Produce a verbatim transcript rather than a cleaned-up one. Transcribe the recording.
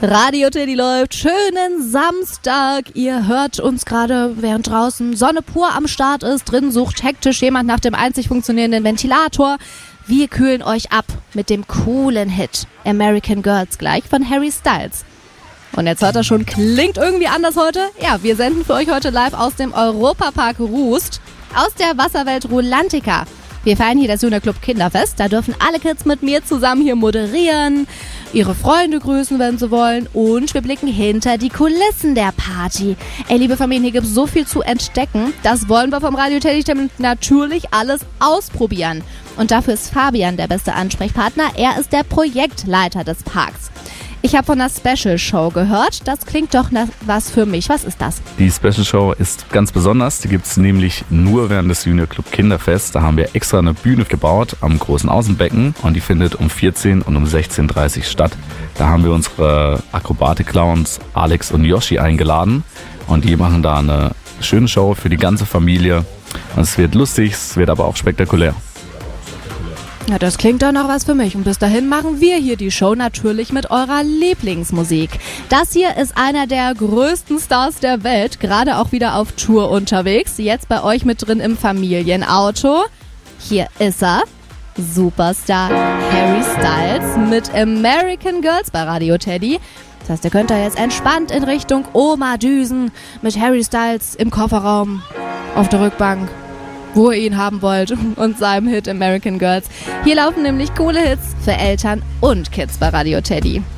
Radio Teddy läuft. Schönen Samstag. Ihr hört uns gerade, während draußen Sonne pur am Start ist. Drin sucht hektisch jemand nach dem einzig funktionierenden Ventilator. Wir kühlen euch ab mit dem coolen Hit American Girls gleich von Harry Styles. Und jetzt hört er schon, klingt irgendwie anders heute. Ja, wir senden für euch heute live aus dem Europapark Rust, aus der Wasserwelt Rulantica. Wir feiern hier das Junior Club Kinderfest. Da dürfen alle Kids mit mir zusammen hier moderieren, ihre Freunde grüßen, wenn sie wollen. Und wir blicken hinter die Kulissen der Party. Ey, liebe Familien, hier gibt es so viel zu entdecken. Das wollen wir vom Radio Teddy natürlich alles ausprobieren. Und dafür ist Fabian der beste Ansprechpartner. Er ist der Projektleiter des Parks. Ich habe von einer Special Show gehört. Das klingt doch nach was für mich. Was ist das? Die Special Show ist ganz besonders. Die gibt es nämlich nur während des Junior Club Kinderfest. Da haben wir extra eine Bühne gebaut am großen Außenbecken. Und die findet um vierzehn und um sechzehn Uhr dreißig statt. Da haben wir unsere Akrobatik-Clowns Alex und Yoshi eingeladen. Und die machen da eine schöne Show für die ganze Familie. Und es wird lustig, es wird aber auch spektakulär. Ja, das klingt doch noch was für mich. Und bis dahin machen wir hier die Show natürlich mit eurer Lieblingsmusik. Das hier ist einer der größten Stars der Welt, gerade auch wieder auf Tour unterwegs. Jetzt bei euch mit drin im Familienauto. Hier ist er, Superstar Harry Styles mit American Girls bei Radio Teddy. Das heißt, ihr könnt da jetzt entspannt in Richtung Oma düsen mit Harry Styles im Kofferraum, auf der Rückbank, wo ihr ihn haben wollt, und seinem Hit American Girls. Hier laufen nämlich coole Hits für Eltern und Kids bei Radio Teddy.